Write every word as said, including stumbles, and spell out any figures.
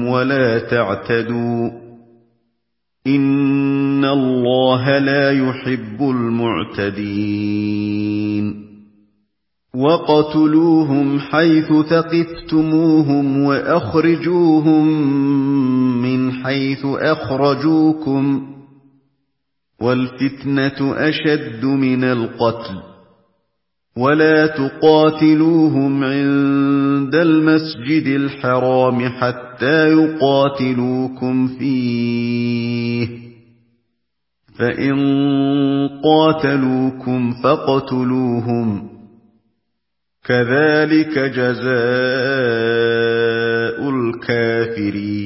ولا تعتدوا إن الله لا يحب المعتدين وَاقْتُلُوهُمْ حَيْثُ ثَقِفْتُمُوهُمْ وَأَخْرِجُوهُمْ مِنْ حَيْثُ أَخْرَجُوكُمْ وَالْفِتْنَةُ أَشَدُّ مِنَ الْقَتْلِ وَلَا تُقَاتِلُوهُمْ عِندَ الْمَسْجِدِ الْحَرَامِ حَتَّى يُقَاتِلُوكُمْ فِيهِ فَإِنْ قَاتَلُوكُمْ فَاقْتُلُوهُمْ كَذَلِكَ جَزَاءُ الْكَافِرِينَ